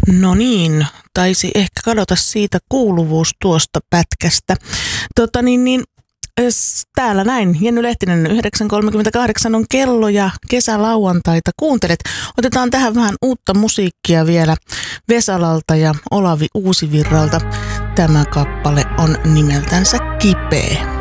No niin, taisi ehkä kadota siitä kuuluvuus tuosta pätkästä. Täällä näin, Jenny Lehtinen, 9.38 on kello ja kesälauantaita kuuntelet. Otetaan tähän vähän uutta musiikkia vielä Vesalalta ja Olavi Uusivirralta. Tämä kappale on nimeltänsä Kipeä.